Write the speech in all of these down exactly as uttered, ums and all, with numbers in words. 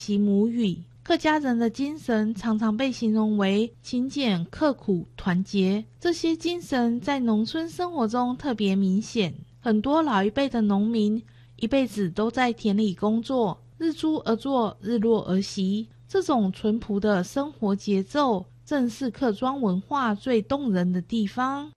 其母语。客家人的精神常常被形容为勤俭、刻苦、团结，这些精神在农村生活中特别明显。很多老一辈的农民一辈子都在田里工作，日出而作，日落而息，这种淳朴的生活节奏正是客庄文化最动人的地方。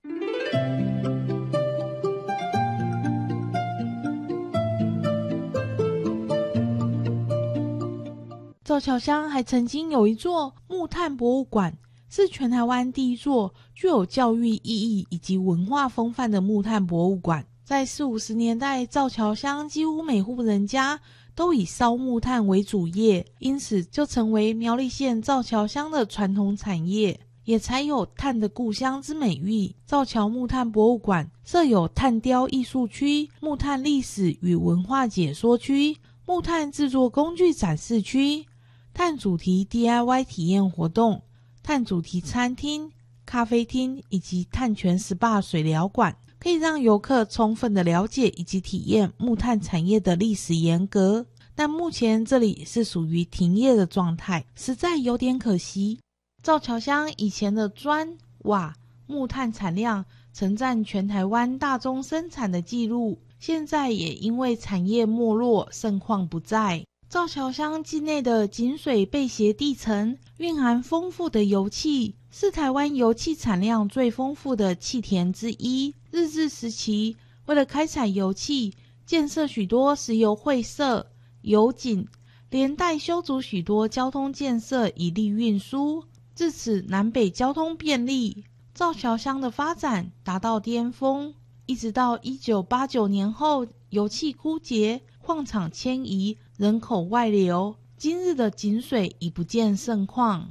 造桥乡还曾经有一座木炭博物馆，是全台湾第一座具有教育意义以及文化风范的木炭博物馆。在四五十年代，造桥乡几乎每户人家都以烧木炭为主业，因此就成为苗栗县造桥乡的传统产业，也才有炭的故乡之美誉。造桥木炭博物馆设有炭雕艺术区、木炭历史与文化解说区、木炭制作工具展示区、炭主题 D I Y 体验活动、炭主题餐厅、咖啡厅以及炭泉 S P A 水疗馆，可以让游客充分的了解以及体验木炭产业的历史沿革。但目前这里是属于停业的状态，实在有点可惜。造桥乡以前的砖、瓦、木炭产量曾占全台湾大宗生产的纪录，现在也因为产业没落，盛况不再。造桥乡境内的井水背斜地层蕴含丰富的油气，是台湾油气产量最丰富的气田之一。日治时期，为了开采油气，建设许多石油会社、油井，连带修筑许多交通建设以利运输，自此南北交通便利。造桥乡的发展达到巅峰，一直到一九八九年后，油气枯竭，矿场迁移，人口外流，今日的井水已不见盛况。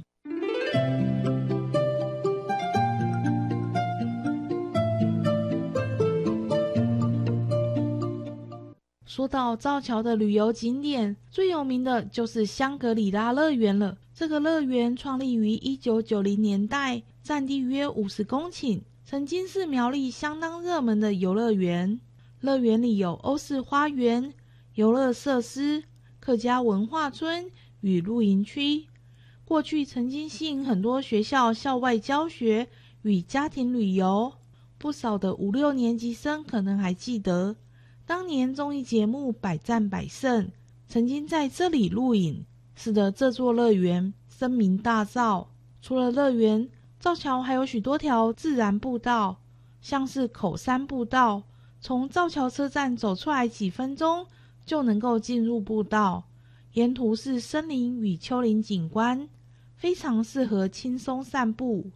说到造桥的旅游景点，最有名的就是香格里拉乐园了。这个乐园创立于一九九零年代，占地约五十公顷，曾经是苗栗相当热门的游乐园。乐园里有欧式花园、游乐设施、客家文化村与露营区。过去曾经吸引很多学校校外教学与家庭旅游，不少的五六年级生可能还记得，当年综艺节目百战百胜曾经在这里录影，使得这座乐园声名大噪。除了乐园，造桥还有许多条自然步道，像是口山步道，从造桥车站走出来几分钟就能够进入步道，沿途是森林与丘陵景观，非常适合轻松散步。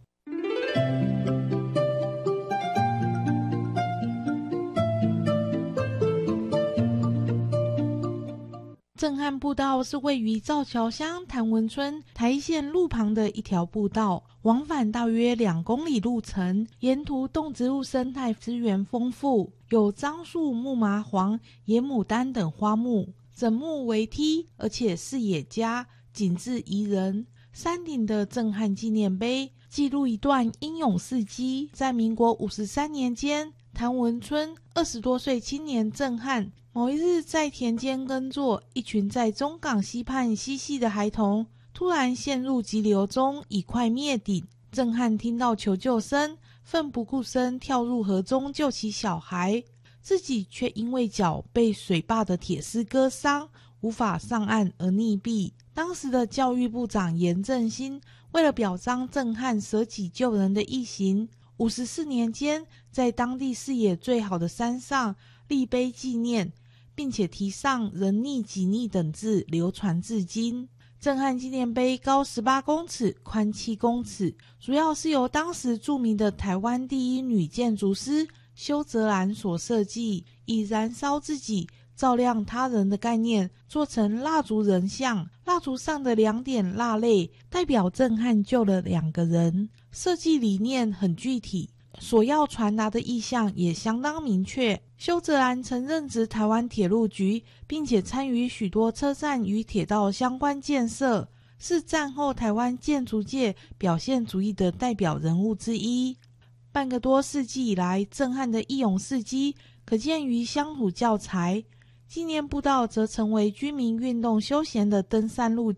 震撼步道是位于造桥乡潭文村台线路旁的一条步道，往返大约两公里路程，沿途动植物生态资源丰富，有樟树、木麻黄、野牡丹等花木，整木为梯，而且视野佳，景致宜人。山顶的震撼纪念碑记录一段英勇事迹，在民国五十三年间，潭文村二十多岁青年郑汉某一日在田间耕作，一群在中港溪畔嬉戏的孩童突然陷入急流中，已快灭顶。郑汉听到求救声，奋不顾身跳入河中救起小孩，自己却因为脚被水坝的铁丝割伤，无法上岸而溺毙。当时的教育部长严正兴为了表彰郑汉舍己救人的义行，五十四年间在当地视野最好的山上立碑纪念，并且题上人溺己溺等字，流传至今。郑汉纪念碑高十八公尺，宽七公尺，主要是由当时著名的台湾第一女建筑师修泽兰所设计，以燃烧自己照亮他人的概念做成蜡烛人像，蜡烛上的两点蜡泪代表郑汉救了两个人。设计理念很具体，所要传达的意象也相当明确。修泽兰曾任职台湾铁路局，并且参与许多车站与铁道相关建设，是战后台湾建筑界表现主义的代表人物之一。半个多世纪以来，郑汉的义勇事迹可见于乡土教材， 纪念步道则成为居民运动休闲的登山路